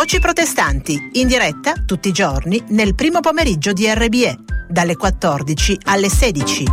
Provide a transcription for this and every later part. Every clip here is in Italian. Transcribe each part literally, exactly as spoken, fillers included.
Voci protestanti, in diretta tutti i giorni nel primo pomeriggio di R B E, dalle quattordici alle sedici.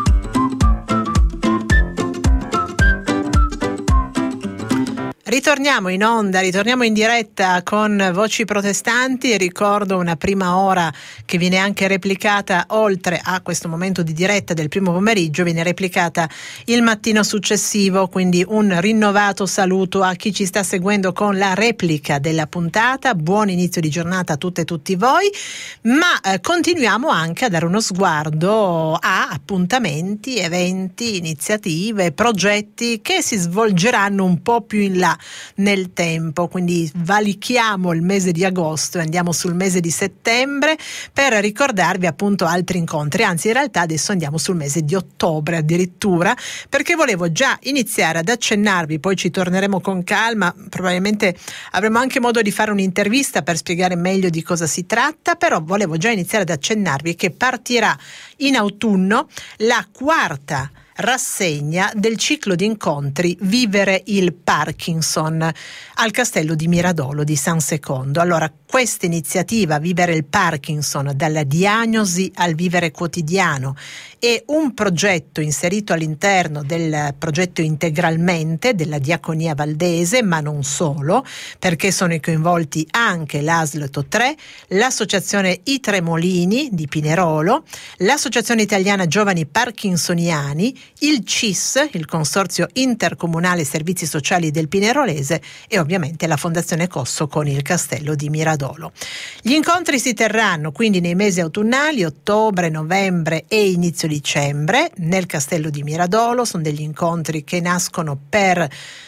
Ritorniamo in onda, ritorniamo in diretta con Voci Protestanti e ricordo una prima ora che viene anche replicata, oltre a questo momento di diretta del primo pomeriggio, viene replicata il mattino successivo, quindi un rinnovato saluto a chi ci sta seguendo con la replica della puntata. Buon inizio di giornata a tutte e tutti voi, ma eh, continuiamo anche a dare uno sguardo a appuntamenti, eventi, iniziative, progetti che si svolgeranno un po' più in là nel tempo, quindi valichiamo il mese di agosto e andiamo sul mese di settembre per ricordarvi appunto altri incontri, anzi in realtà adesso andiamo sul mese di ottobre addirittura, perché volevo già iniziare ad accennarvi, poi ci torneremo con calma, probabilmente avremo anche modo di fare un'intervista per spiegare meglio di cosa si tratta, però volevo già iniziare ad accennarvi che partirà in autunno la quarta rassegna del ciclo di incontri Vivere il Parkinson al Castello di Miradolo di San Secondo. Allora, questa iniziativa Vivere il Parkinson, dalla diagnosi al vivere quotidiano, è un progetto inserito all'interno del progetto Integralmente della Diaconia Valdese, ma non solo, perché sono coinvolti anche l'A S L T O tre, l'Associazione I Tremolini di Pinerolo, l'Associazione Italiana Giovani Parkinsoniani, il C I S, il Consorzio Intercomunale Servizi Sociali del Pinerolese, e ovviamente la Fondazione Cosso con il Castello di Miradolo. Gli incontri si terranno quindi nei mesi autunnali, ottobre, novembre e inizio dicembre, nel Castello di Miradolo. Sono degli incontri che nascono per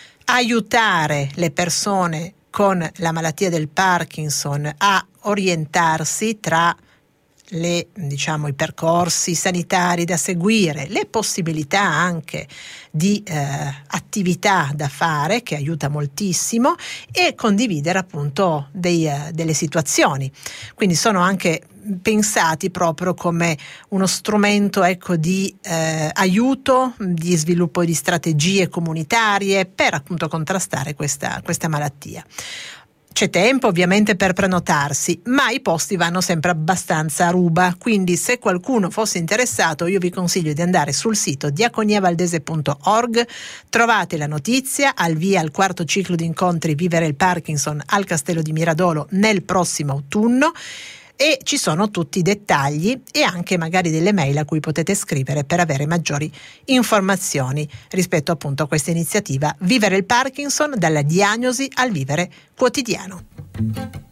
aiutare le persone con la malattia del Parkinson a orientarsi tra le, diciamo, i percorsi sanitari da seguire, le possibilità anche di eh, attività da fare, che aiuta moltissimo, e condividere appunto dei, uh, delle situazioni. Quindi sono anche pensati proprio come uno strumento, ecco, di eh, aiuto, di sviluppo di strategie comunitarie per appunto contrastare questa, questa malattia. C'è tempo ovviamente per prenotarsi, ma i posti vanno sempre abbastanza a ruba, quindi se qualcuno fosse interessato io vi consiglio di andare sul sito diaconiavaldese punto org, trovate la notizia, al via al quarto ciclo di incontri Vivere il Parkinson al Castello di Miradolo nel prossimo autunno, e ci sono tutti i dettagli e anche magari delle mail a cui potete scrivere per avere maggiori informazioni rispetto appunto a questa iniziativa Vivere il Parkinson, dalla diagnosi al vivere quotidiano.